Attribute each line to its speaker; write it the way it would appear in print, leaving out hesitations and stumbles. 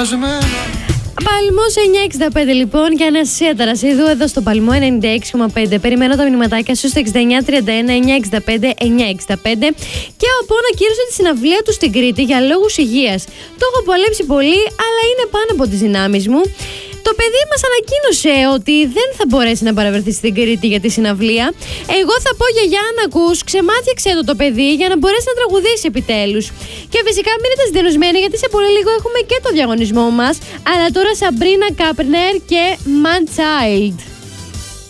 Speaker 1: σε μένα.
Speaker 2: Παλμός 965 λοιπόν και Αναστασία Ταρασίδου εδώ στο Παλμό 96,5. Περιμένω τα μηνυματάκια σου στο 6931 965 965. Και ο Πόνα κύρωσε τη συναυλία του στην Κρήτη για λόγους υγείας. Το έχω παλέψει πολύ, αλλά είναι πάνω από τις δυνάμεις μου. Το παιδί μας ανακοίνωσε ότι δεν θα μπορέσει να παραβρεθεί στην Κρήτη για τη συναυλία. Εγώ θα πω, γιαγιά, αν ακούς, ξεμάτιαξε το παιδί για να μπορέσει να τραγουδήσει επιτέλους. Και φυσικά μείνετε συντονισμένοι, γιατί σε πολύ λίγο έχουμε και το διαγωνισμό μας. Αλλά τώρα Σαμπρίνα Κάπνερ και Man Child.